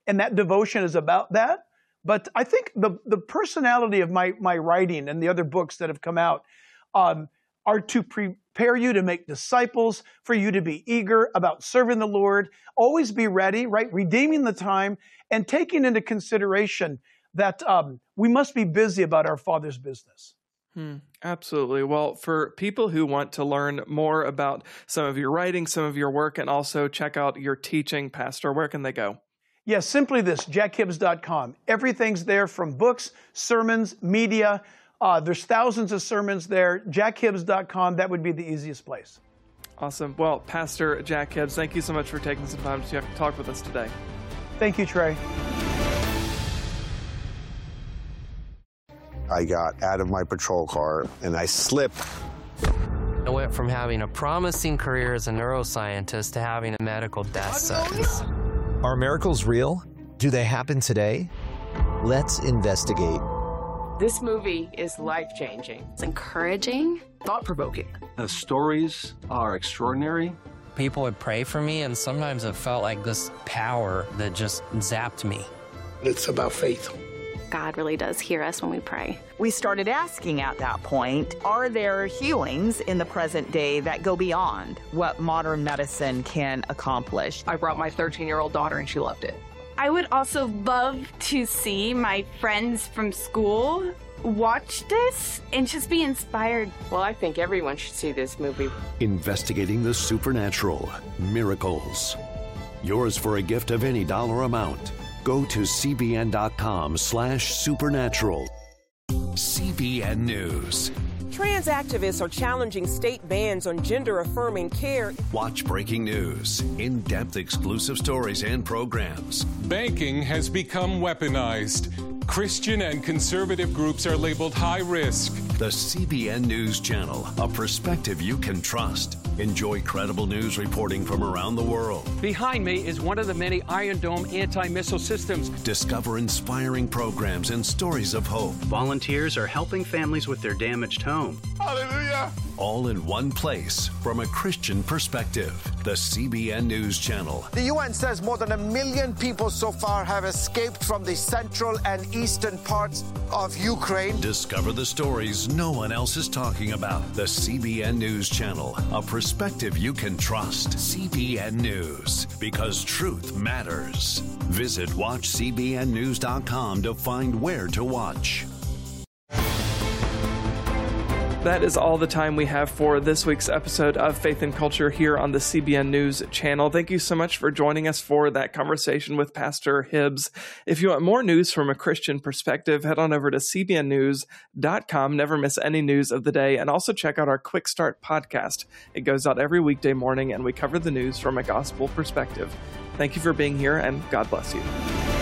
and that devotion is about that. But I think the personality of my writing and the other books that have come out are to prepare you to make disciples, for you to be eager about serving the Lord, always be ready, right? Redeeming the time and taking into consideration that we must be busy about our Father's business. Absolutely. Well, for people who want to learn more about some of your writing, some of your work, and also check out your teaching, Pastor, where can they go? Yes, simply this, jackhibbs.com. Everything's there, from books, sermons, media. There's thousands of sermons there. jackhibbs.com, that would be the easiest place. Awesome. Well, Pastor Jack Hibbs, thank you so much for taking some time to talk with us today. Thank you, Trey. I got out of my patrol car and I slipped. I went from having a promising career as a neuroscientist to having a medical death sentence. Are miracles real? Do they happen today? Let's investigate. This movie is life-changing. It's encouraging. Thought-provoking. The stories are extraordinary. People would pray for me, and sometimes it felt like this power that just zapped me. It's about faith. God really does hear us when we pray. We started asking at that point, are there healings in the present day that go beyond what modern medicine can accomplish? I brought my 13-year-old daughter, and she loved it. I would also love to see my friends from school watch this and just be inspired. Well, I think everyone should see this movie. Investigating the supernatural, miracles. Yours for a gift of any dollar amount. Go to cbn.com/supernatural. CBN News. Trans activists are challenging state bans on gender-affirming care. Watch breaking news, in-depth exclusive stories and programs. Banking has become weaponized. Christian and conservative groups are labeled high risk. The CBN News Channel, a perspective you can trust. Enjoy credible news reporting from around the world. Behind me is one of the many Iron Dome anti-missile systems. Discover inspiring programs and stories of hope. Volunteers are helping families with their damaged home. Hallelujah! All in one place from a Christian perspective. The CBN News Channel. The UN says more than 1 million people so far have escaped from the central and eastern parts of Ukraine. Discover the stories no one else is talking about. The CBN News Channel, a perspective you can trust. CBN News, because truth matters. Visit watchcbnnews.com to find where to watch. That is all the time we have for this week's episode of Faith and Culture here on the CBN News Channel. Thank you so much for joining us for that conversation with Pastor Hibbs. If you want more news from a Christian perspective, head on over to cbnnews.com. Never miss any news of the day. And also check out our Quick Start podcast. It goes out every weekday morning, and we cover the news from a gospel perspective. Thank you for being here, and God bless you.